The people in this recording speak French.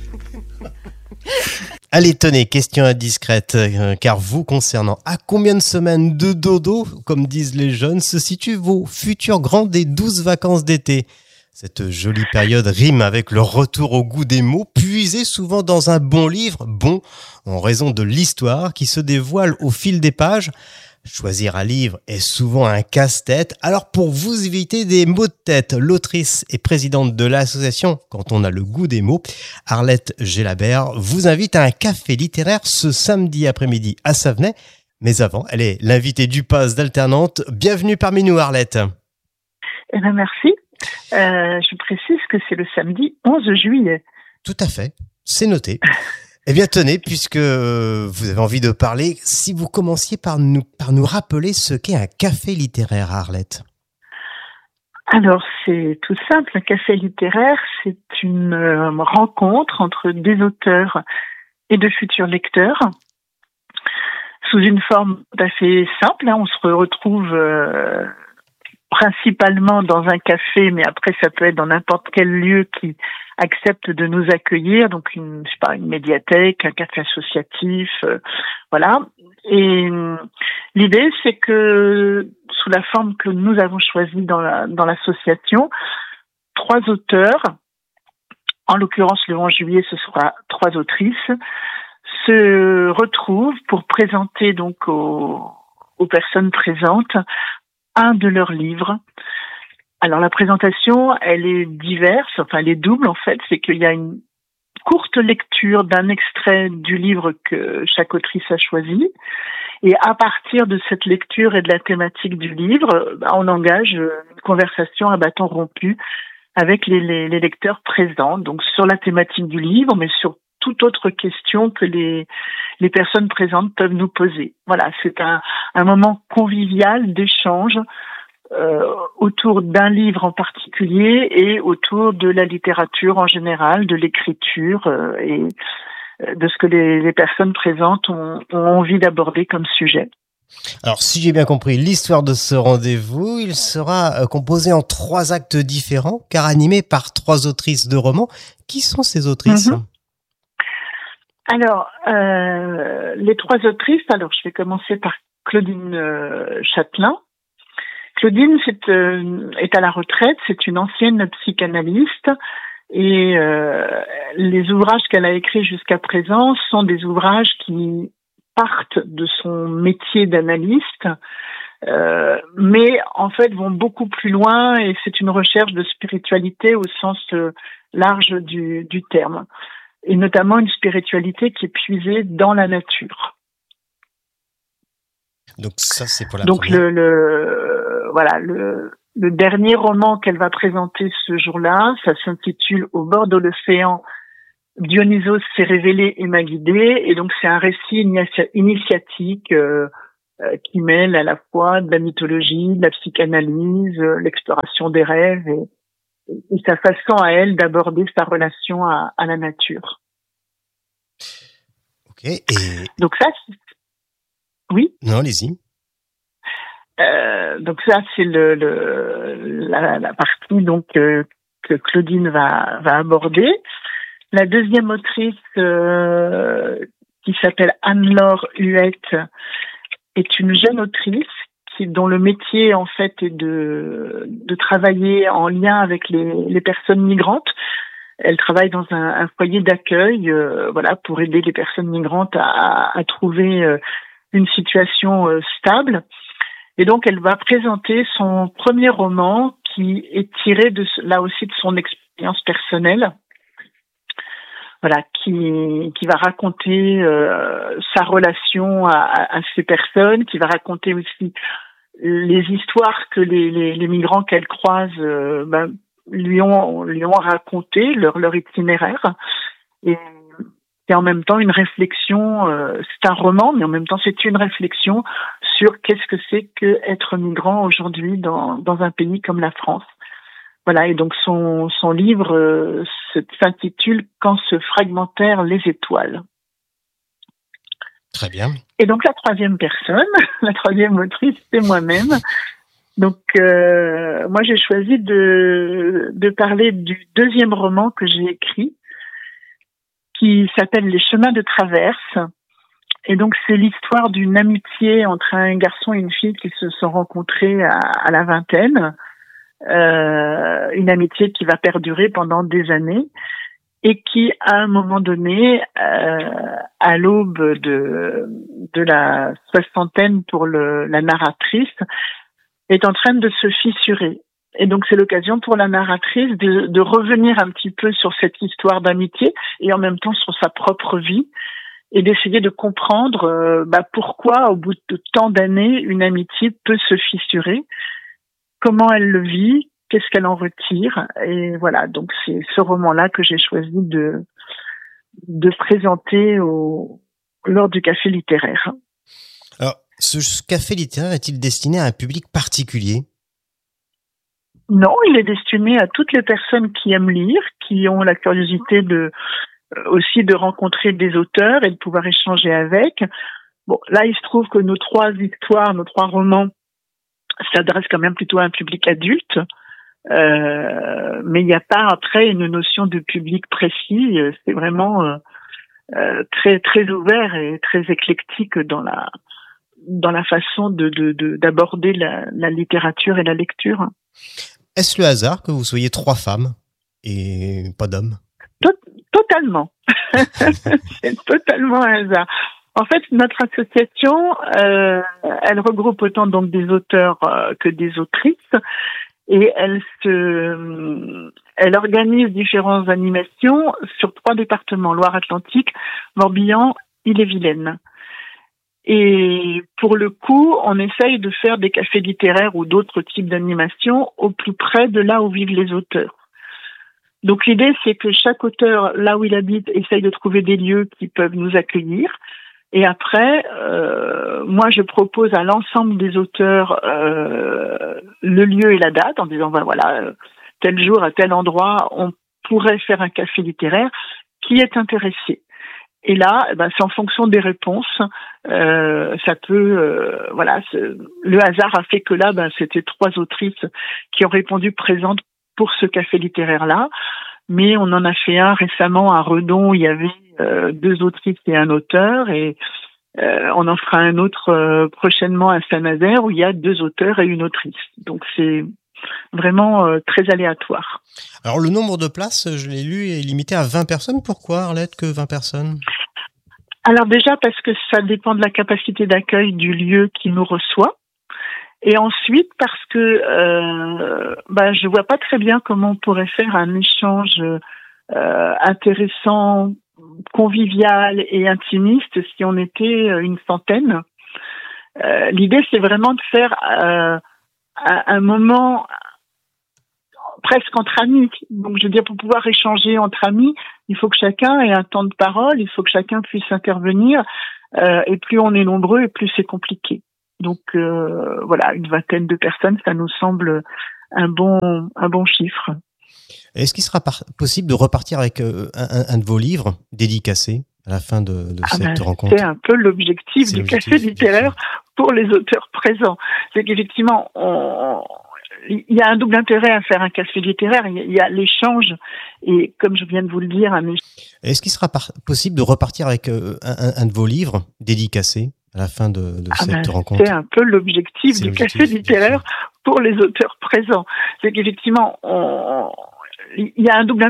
Allez, tenez, question indiscrète, car vous concernant, à combien de semaines de dodo, comme disent les jeunes, se situent vos futurs grands des 12 vacances d'été ? Cette jolie période rime avec le retour au goût des mots, puisés souvent dans un bon livre, bon, en raison de l'histoire qui se dévoile au fil des pages. Choisir un livre est souvent un casse-tête. Alors pour vous éviter des maux de tête, l'autrice et présidente de l'association Quand on a le goût des mots, Arlette Gélabert, vous invite à un café littéraire ce samedi après-midi à Savenay. Mais avant, elle est l'invitée du Pass d'Alternante. Bienvenue parmi nous, Arlette. Eh bien, merci. Je précise que c'est le samedi 11 juillet. Tout à fait, c'est noté. Eh bien, tenez, puisque vous avez envie de parler, si vous commenciez par nous rappeler ce qu'est un café littéraire, Arlette. Alors, c'est tout simple. Un café littéraire, c'est une rencontre entre des auteurs et de futurs lecteurs, sous une forme tout à fait simple. On se retrouve principalement dans un café, mais après ça peut être dans n'importe quel lieu qui accepte de nous accueillir, donc une médiathèque, un café associatif, voilà. Et l'idée, c'est que sous la forme que nous avons choisie dans l'association, 3 auteurs, en l'occurrence le 11 juillet, ce sera 3 autrices, se retrouvent pour présenter donc aux personnes présentes un de leurs livres. Alors la présentation, elle est diverse, enfin elle est double en fait, c'est qu'il y a une courte lecture d'un extrait du livre que chaque autrice a choisi, et à partir de cette lecture et de la thématique du livre, on engage une conversation à bâton rompu avec les lecteurs présents, donc sur la thématique du livre, mais sur toute autre question que les personnes présentes peuvent nous poser. Voilà, c'est un moment convivial d'échange autour d'un livre en particulier et autour de la littérature en général, de l'écriture et de ce que les personnes présentes ont envie d'aborder comme sujet. Alors, si j'ai bien compris, l'histoire de ce rendez-vous, il sera composé en 3 actes différents, car animé par 3 autrices de romans. Qui sont ces autrices ? Alors, les 3 autrices, alors je vais commencer par Claudine Châtelain. Claudine est à la retraite, c'est une ancienne psychanalyste et les ouvrages qu'elle a écrits jusqu'à présent sont des ouvrages qui partent de son métier d'analyste, mais en fait vont beaucoup plus loin et c'est une recherche de spiritualité au sens large du terme, et notamment une spiritualité qui est puisée dans la nature. Donc ça, c'est pour la Donc première. le dernier roman qu'elle va présenter ce jour-là, ça s'intitule Au bord de l'océan, Dionysos s'est révélé et m'a guidé, et donc c'est un récit initiatique qui mêle à la fois de la mythologie, de la psychanalyse, l'exploration des rêves et sa façon à elle d'aborder sa relation à la nature. Ok. Et donc ça, oui. Non, allez-y. Donc ça, c'est la partie donc que Claudine va aborder. La deuxième autrice qui s'appelle Anne-Laure Huette est une jeune autrice dont le métier en fait est de travailler en lien avec les personnes migrantes. Elle travaille dans un foyer d'accueil, pour aider les personnes migrantes à trouver une situation stable. Et donc, elle va présenter son premier roman qui est tiré là aussi de son expérience personnelle. Voilà, qui va raconter sa relation à ces personnes, qui va raconter aussi les histoires que les migrants qu'elle croise lui ont raconté, leur itinéraire. Et en même temps une réflexion, c'est un roman, mais en même temps c'est une réflexion sur qu'est-ce que c'est que être migrant aujourd'hui dans un pays comme la France. Voilà, et donc son livre s'intitule Quand se fragmentèrent les étoiles. Très bien. Et donc la troisième personne, la troisième autrice, c'est moi-même. Donc moi j'ai choisi de parler du deuxième roman que j'ai écrit, qui s'appelle Les Chemins de Traverse. Et donc, c'est l'histoire d'une amitié entre un garçon et une fille qui se sont rencontrés à la vingtaine. Une amitié qui va perdurer pendant des années et qui, à un moment donné, à l'aube de la soixantaine pour la narratrice, est en train de se fissurer. Et donc, c'est l'occasion pour la narratrice de revenir un petit peu sur cette histoire d'amitié et en même temps sur sa propre vie et d'essayer de comprendre pourquoi, au bout de tant d'années, une amitié peut se fissurer, comment elle le vit, qu'est-ce qu'elle en retire. Et voilà, donc c'est ce roman-là que j'ai choisi de présenter lors du café littéraire. Alors, ce café littéraire est-il destiné à un public particulier ? Non, il est destiné à toutes les personnes qui aiment lire, qui ont la curiosité aussi de rencontrer des auteurs et de pouvoir échanger avec. Bon, là, il se trouve que nos trois romans s'adressent quand même plutôt à un public adulte, mais il n'y a pas après une notion de public précis. C'est vraiment très très ouvert et très éclectique dans la façon d'aborder la littérature et la lecture. Est-ce le hasard que vous soyez 3 femmes et pas d'hommes ? Totalement. C'est totalement un hasard. En fait, notre association, elle regroupe autant donc des auteurs que des autrices, et elle organise différentes animations sur 3 départements: Loire-Atlantique, Morbihan, Ille-et-Vilaine. Et pour le coup, on essaye de faire des cafés littéraires ou d'autres types d'animations au plus près de là où vivent les auteurs. Donc l'idée, c'est que chaque auteur, là où il habite, essaye de trouver des lieux qui peuvent nous accueillir. Et après, moi, je propose à l'ensemble des auteurs le lieu et la date, en disant, tel jour, à tel endroit, on pourrait faire un café littéraire. Qui est intéressé? Et là, c'est en fonction des réponses. Ça peut, le hasard a fait que là, c'était 3 autrices qui ont répondu présentes pour ce café littéraire-là. Mais on en a fait un récemment à Redon où il y avait 2 autrices et un auteur, et on en fera un autre prochainement à Saint-Nazaire où il y a 2 auteurs et une autrice. Donc c'est vraiment très aléatoire. Alors le nombre de places, je l'ai lu, est limité à 20 personnes. Pourquoi, Arlette, que 20 personnes ? Alors déjà parce que ça dépend de la capacité d'accueil du lieu qui nous reçoit. Et ensuite parce que je vois pas très bien comment on pourrait faire un échange intéressant, convivial et intimiste si on était une centaine. L'idée, c'est vraiment de faire un moment presque entre amis. Donc, je veux dire, pour pouvoir échanger entre amis, il faut que chacun ait un temps de parole, il faut que chacun puisse intervenir. Et plus on est nombreux, et plus c'est compliqué. Donc, une vingtaine de personnes, ça nous semble un bon chiffre. Est-ce qu'il sera possible de repartir avec un de vos livres dédicacés à la fin de cette rencontre ? C'est un peu l'objectif du café littéraire pour les auteurs présents. C'est qu'effectivement, il y a un double intérêt à faire un café littéraire. Il y a l'échange et, comme je viens de vous le dire, Est-ce qu'il sera possible de repartir avec un de vos livres dédicacés à la fin de cette rencontre ? C'est un peu l'objectif du café littéraire pour les auteurs présents. C'est qu'effectivement, il y a un double